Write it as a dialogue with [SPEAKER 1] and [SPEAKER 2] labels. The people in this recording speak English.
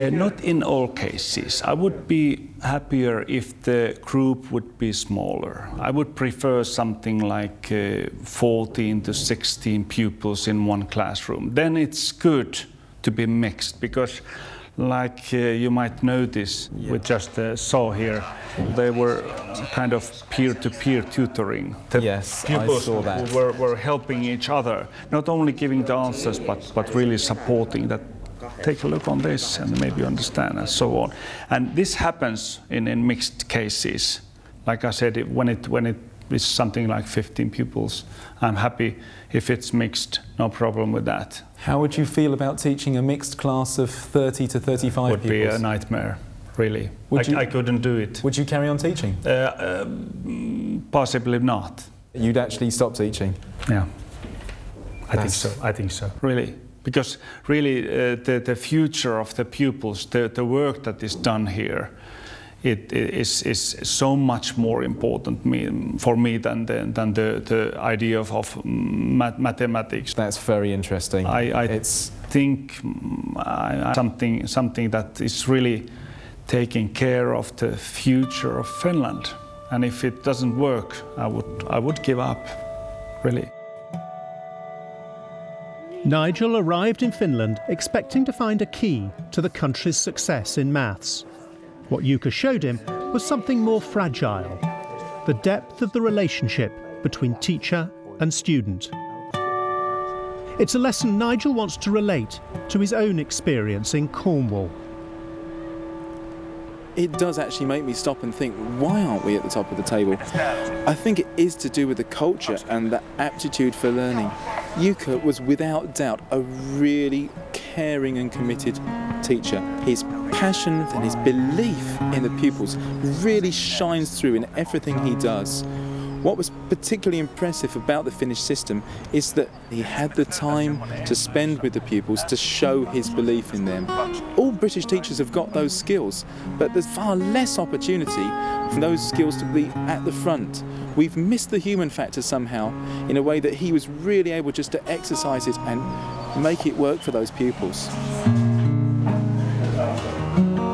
[SPEAKER 1] Not in all cases. I would be happier if the group would be smaller. I would prefer something like 14 to 16 pupils in one classroom. Then it's good to be mixed, because like you might notice, we just saw here, they were kind of peer-to-peer tutoring. The
[SPEAKER 2] yes,
[SPEAKER 1] pupils
[SPEAKER 2] I saw that.
[SPEAKER 1] were helping each other, not only giving the answers, but really supporting that. Take a look on this and maybe understand, and so on. And this happens in mixed cases. Like I said, when it is something like 15 pupils, I'm happy if it's mixed, no problem with that.
[SPEAKER 2] How would you feel about teaching a mixed class of 30 to 35 pupils?
[SPEAKER 1] Would be a nightmare, really. I couldn't do it.
[SPEAKER 2] Would you carry on teaching?
[SPEAKER 1] Possibly not.
[SPEAKER 2] You'd actually stop teaching?
[SPEAKER 1] Yeah, I think so, really. Because really the future of the pupils, the work that is done here, it is so much more important for me than the idea of mathematics.
[SPEAKER 2] That's very interesting.
[SPEAKER 1] I think something that is really taking care of the future of Finland. And if it doesn't work, I would give up, really.
[SPEAKER 3] Nigel arrived in Finland expecting to find a key to the country's success in maths. What Jukka showed him was something more fragile, the depth of the relationship between teacher and student. It's a lesson Nigel wants to relate to his own experience in Cornwall.
[SPEAKER 2] It does actually make me stop and think, why aren't we at the top of the table? I think it is to do with the culture and the aptitude for learning. Jukka was without doubt a really caring and committed teacher. His passion and his belief in the pupils really shines through in everything he does. What was particularly impressive about the Finnish system is that he had the time to spend with the pupils to show his belief in them. All British teachers have got those skills, but there's far less opportunity for those skills to be at the front. We've missed the human factor somehow in a way that he was really able just to exercise it and make it work for those pupils.